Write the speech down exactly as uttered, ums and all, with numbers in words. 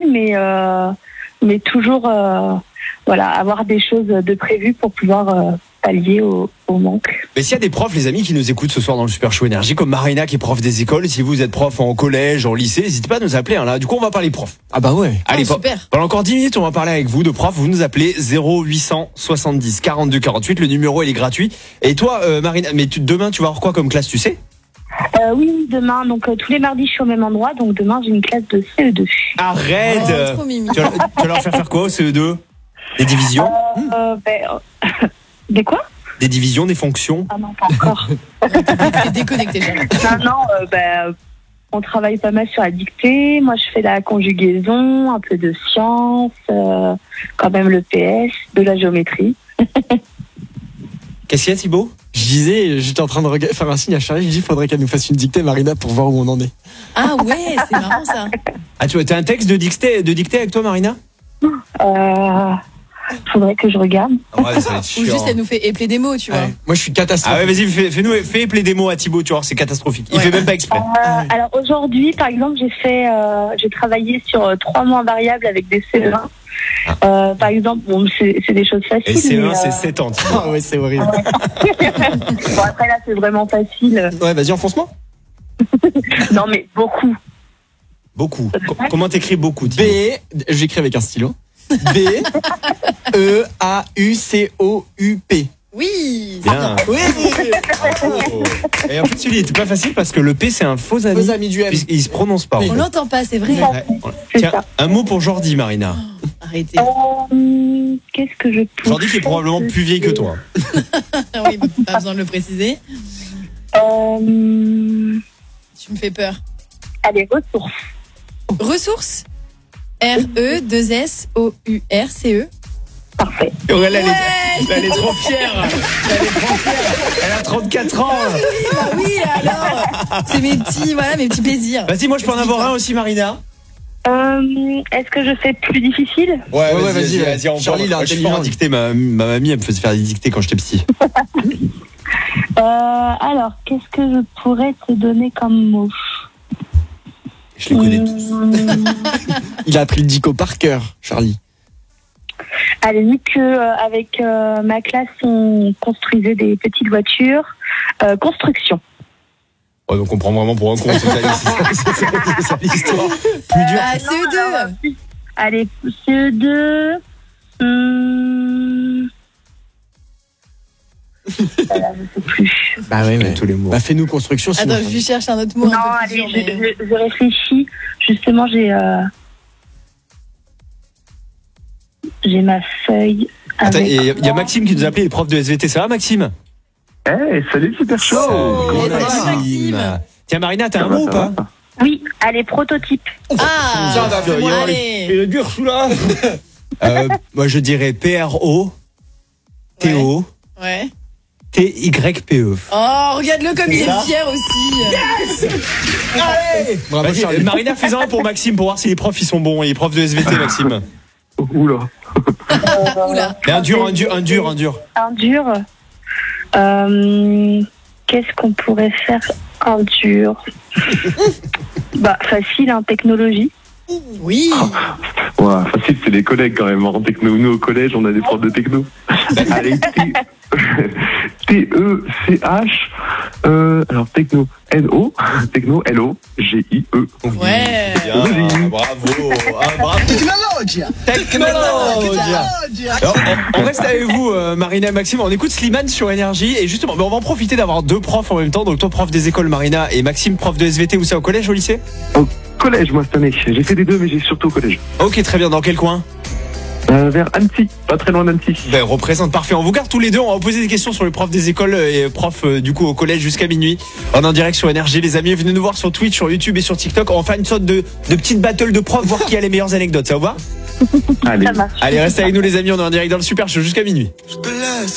mais euh, mais toujours euh, voilà, avoir des choses de prévues pour pouvoir euh, pallier au, au manque. Mais s'il y a des profs, les amis, qui nous écoutent ce soir dans le Super Show Énergie, comme Marina qui est prof des écoles, si vous êtes prof en collège, en lycée, n'hésitez pas à nous appeler. Hein, là, du coup, on va parler prof. Ah bah ouais. Allez, oh, super. Pendant encore dix minutes, on va parler avec vous de prof. Vous nous appelez zéro huit cent soixante-dix quarante-deux quarante-huit. Le numéro, il est gratuit. Et toi, euh, Marina, mais tu, demain, tu vas avoir quoi comme classe, tu sais? Euh, oui, demain, donc euh, tous les mardis, je suis au même endroit, donc demain, j'ai une classe de C E deux. Arrête. Oh, trop mimi. Tu vas, tu vas leur faire faire quoi au C E deux? Des divisions? Euh, euh, ben, euh, des quoi? Des divisions, des fonctions? Ah non, pas encore. T'es déconnecté, Charles. non, non, euh, ben, on travaille pas mal sur la dictée. Moi, je fais la conjugaison, un peu de sciences, euh, quand même le P S, de la géométrie. Qu'est-ce qu'il y a, Thibaut? Je disais, j'étais en train de rega- faire un signe à Charlie, je dis il faudrait qu'elle nous fasse une dictée, Marina, pour voir où on en est. Ah ouais, c'est marrant ça. Ah, tu as un texte de dictée, de dictée avec toi, Marina? Euh, faudrait que je regarde. Ouais, ça va être Ou chiant. juste elle nous fait épeler des mots, tu vois. Ouais. Moi je suis catastrophe. Ah ouais, vas-y, fais, fais-nous, fais épeler des mots à Thibaut, tu vois, c'est catastrophique. Il Ouais. fait même pas exprès. Euh, alors aujourd'hui, par exemple, j'ai fait, euh, j'ai travaillé sur euh, trois mois variables avec des C E un. Euh, par exemple, bon, c'est, c'est des choses faciles. Et C E un, mais, c'est euh, sept ans, Thibaut. Ah ouais, c'est horrible. bon, après là, c'est vraiment facile. Ouais, vas-y, enfonce-moi. Non, mais beaucoup. Beaucoup. Co- Comment t'écris beaucoup, B, Thibaut? j'écris avec un stylo. B, E, A, U, C, O, U, P. Oui. Bien. Oui. Bravo. Et en fait, celui-là, il était pas facile parce que le P, c'est un faux ami. Faux ami du M. Puisqu'il se prononce pas. en Oui. On fait. l'entend pas, c'est vrai. Ouais. C'est Tiens, ça. un mot pour Jordi, Marina. Arrêtez. Euh, qu'est-ce que je peux Jordi qui est probablement plus vieille que toi. Oui, bah, pas besoin de le préciser. Euh, Tu me fais peur. allez, ressources. Ressources. R E deux S O U R C E. Parfait. Et regarde, elle, Ouais. est, elle est trop fière. Elle est trop fière. Elle a trente-quatre ans. Oui, bah oui, alors. C'est mes petits, voilà, mes petits plaisirs. Vas-y, moi je peux en avoir un aussi, Marina. Euh, est-ce que je fais plus difficile? Ouais, ouais, vas-y, vas-y, on Charlie, il est parle. Je suis fort en intelligent. dictée. Ma, ma mamie, elle me faisait faire des dictées quand j'étais petit. Euh, alors, qu'est-ce que je pourrais te donner comme mot? Je les connais tous. Hum, Il a appris le dico par cœur, Charlie. Allez, vu que euh, avec euh, ma classe, on construisait des petites voitures, euh, construction. Oh, donc on prend vraiment pour un con. C'est ça, c'est ça, c'est ça, c'est ça l'histoire. Plus dur. Ah, C E deux. Allez, C E deux. Hum... Voilà, je sais plus. Bah ouais, mais tous les mots. Bah fais-nous construction, sinon. Attends, je lui cherche un autre mot. Non, un peu plus allez, dur, je, mais- je- je réfléchis. Justement, j'ai euh, j'ai ma feuille. Attends, avec et il y a moi. Maxime qui nous a appelé, le prof de S V T. Ça va, Maxime? Hey, salut Super Show. Oh, Comment salut, ça va Maxime. Tiens, Marina, t'as Ça un va, mot ou ça pas? va. Oui, allez, prototype. Ah, Ça va, fais-moi allez. est dur celui-là. euh, Moi, je dirais P R O T O Ouais. T Y P E. Oh, regarde-le comme il Ça. est fier aussi. Allez. Bravo, Vas-y, Charlie. Marina, fais-en un pour Maxime pour voir si les profs ils sont bons. Les profs de S V T, Maxime. Oula. Oula. Mais un dur, un dur, un dur, un dur. Un dur. Euh, Qu'est-ce qu'on pourrait faire un dur? Bah, facile, hein, technologie. Oui. Ouais, facile, c'est les collègues quand même. En techno, nous au collège, on a des profs de techno. Allez, T- T E C H. Euh, alors, techno. N O. Techno. L O. G I E. Ouais. Bien, bravo. Ah, bravo. Technologie. Alors, on, on reste avec vous, euh, Marina et Maxime. On écoute Slimane sur Énergie. Et justement, ben, on va en profiter d'avoir deux profs en même temps. Donc, toi, prof des écoles, Marina, et Maxime, prof de S V T. Où c'est, au collège, au lycée? Au collège, moi, cette année. J'ai fait les deux, mais j'ai surtout au collège. Ok, très bien. Dans quel coin? Euh, vers Annecy. Pas très loin d'Annecy. Ben, représente, parfait. On vous garde tous les deux. On va vous poser des questions sur les profs des écoles et profs euh, du coup au collège jusqu'à minuit. On est en direct sur Énergie, les amis. Venez nous voir sur Twitch, sur YouTube et sur TikTok. On va faire une sorte de, de petite battle de profs, voir qui a les meilleures anecdotes. Ça vous va? Allez. Ça marche. Allez, restez avec nous, les amis. On est en direct dans le Super Show jusqu'à minuit. Je te laisse